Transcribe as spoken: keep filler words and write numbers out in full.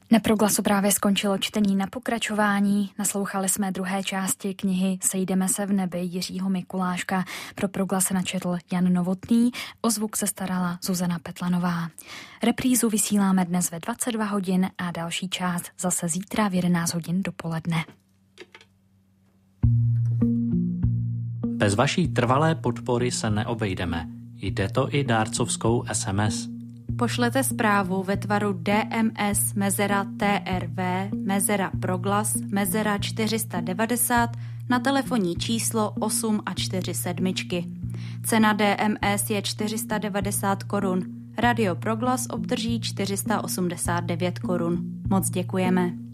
Na Proglasu právě skončilo čtení na pokračování. Naslouchali jsme druhé části knihy Sejdeme se v nebi Jiřího Mikuláška. Pro Proglas se načetl Jan Novotný, o zvuk se starala Zuzana Petlanová. Reprízu vysíláme dnes ve dvacet dva hodin a další část zase zítra v jedenáct hodin dopoledne. Bez vaší trvalé podpory se neobejdeme. Jde to i dárcovskou es em es. Pošlete zprávu ve tvaru D M S mezera T R V mezera Proglas mezera čtyři set devadesát na telefonní číslo osm a čtyři sedmičky. Cena D M S je čtyři sta devadesát korun. Radio Proglas obdrží čtyři sta osmdesát devět korun. Moc děkujeme.